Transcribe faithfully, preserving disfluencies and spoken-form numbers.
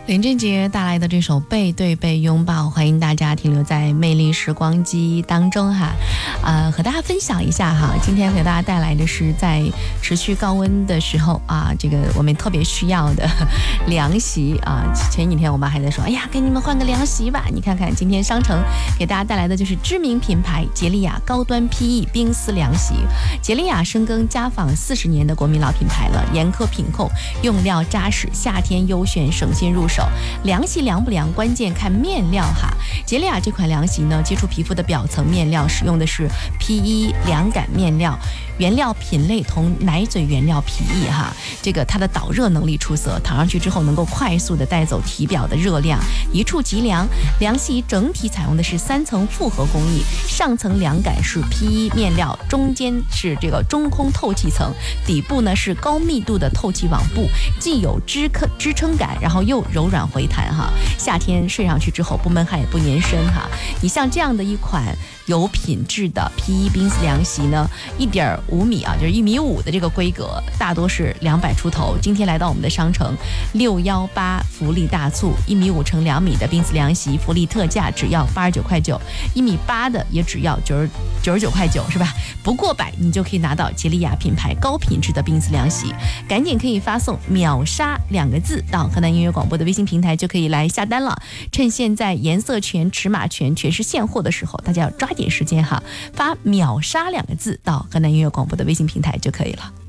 林俊杰带来的这首《背对背拥抱》，欢迎大家停留在魅力时光机当中哈，呃，和大家分享一下哈。今天给大家带来的是在持续高温的时候啊，这个我们特别需要的凉席啊。前几天我们还在说，哎呀，给你们换个凉席吧。你看看今天商城给大家带来的就是知名品牌杰利亚高端 P E 冰丝凉席。杰利亚深耕家纺四十年的国民老品牌了，严苛品控，用料扎实，夏天优选，省心入手。凉席凉不凉，关键看面料哈。杰利亚这款凉席呢，接触皮肤的表层面料使用的是 P E 凉感面料，原料品类同奶嘴原料皮艺哈。这个它的导热能力出色，躺上去之后能够快速的带走体表的热量，一触即凉。凉席整体采用的是三层复合工艺，上层凉感是 P E 面料，中间是这个中空透气层，底部呢是高密度的透气网布，既有支撑支撑感，然后又柔软回弹哈。夏天睡上去之后不闷汗也不粘身哈。你像这样的一款有品质的 P E 冰丝凉席呢，一点五米啊，就是一米五的这个规格，大多是两百出头。今天来到我们的商城六幺八福利大促，一米五乘两米的冰丝凉席福利特价只要八十九块九，一米八的也只要九十九十九块九，是吧？不过百你就可以拿到杰利亚品牌高品质的冰丝凉席，赶紧可以发送秒杀两个字到河南音乐广播的微信平台就可以来下单了。趁现在颜色全、尺码全、全是现货的时候，大家要抓紧时间哈，发秒杀两个字到河南音乐广播的微信平台就可以了。